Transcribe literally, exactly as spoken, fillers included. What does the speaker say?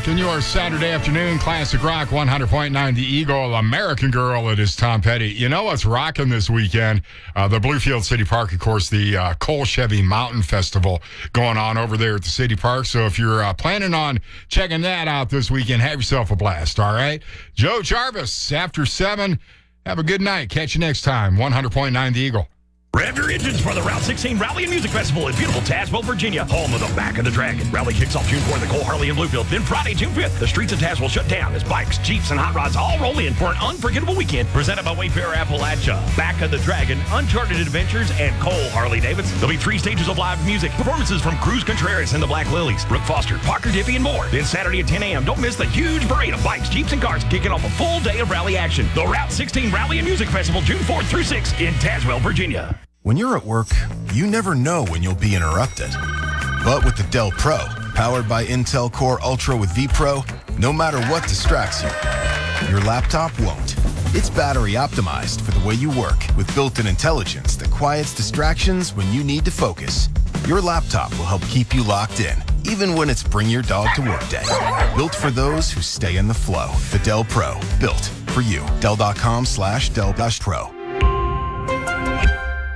in your Saturday afternoon. Classic Rock one hundred point nine The Eagle. American Girl, it is Tom Petty. You know what's rocking this weekend? Uh, the Bluefield City Park, of course, the uh, Cole Chevy Mountain Festival going on over there at the City Park. So if you're uh, planning on checking that out this weekend, have yourself a blast, all right? Joe Jarvis, after seven, have a good night. Catch you next time. one hundred point nine The Eagle. Rev your engines for the Route sixteen Rally and Music Festival in beautiful Tazewell, Virginia, home of the Back of the Dragon. Rally kicks off June fourth at Cole, Harley, and Bluefield. Then Friday, June fifth, the streets of Tazewell shut down as bikes, Jeeps, and hot rods all roll in for an unforgettable weekend presented by Wayfair Appalachia. Back of the Dragon, Uncharted Adventures, and Cole Harley-Davidson. There'll be three stages of live music, performances from Cruz Contreras and the Black Lilies, Brooke Foster, Parker Diffie, and more. Then Saturday at ten a.m., don't miss the huge parade of bikes, Jeeps, and cars kicking off a full day of rally action. The Route sixteen Rally and Music Festival, June fourth through sixth in Tazewell, Virginia. When you're at work, you never know when you'll be interrupted. But with the Dell Pro, powered by Intel Core Ultra with vPro, no matter what distracts you, your laptop won't. It's battery optimized for the way you work with built-in intelligence that quiets distractions when you need to focus. Your laptop will help keep you locked in, even when it's bring your dog to work day. Built for those who stay in the flow. The Dell Pro, built for you. Dell.com slash Dell Pro.